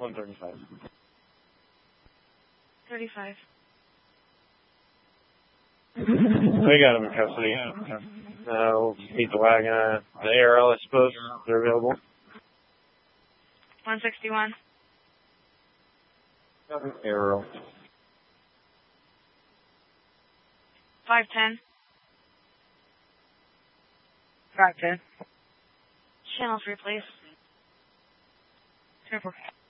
135. 35. We got them in custody. We'll meet the wagon. The ARL, I suppose, they're available. 161. ARL. 510. 510. Channel 3, please. 10-4.